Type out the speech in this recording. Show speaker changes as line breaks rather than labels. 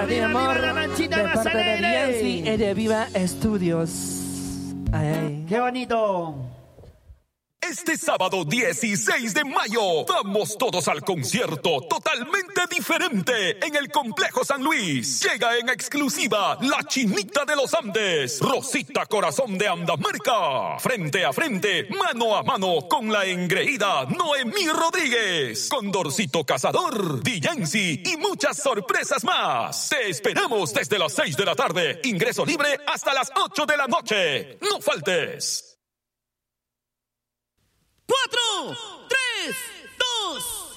de amor de parte de Yancy y de Viva Estudios. Ay.
¡Qué bonito!
Este sábado 16 de mayo, vamos todos al concierto totalmente diferente en el Complejo San Luis. Llega en exclusiva la Chinita de los Andes, Rosita Corazón de Andamérica. Frente a frente, mano a mano con la engreída Noemí Rodríguez, Condorcito Cazador, Diyansi y muchas sorpresas más. Te esperamos desde las 6 de la tarde. Ingreso libre hasta las 8 de la noche. No faltes.
4, 3, 2,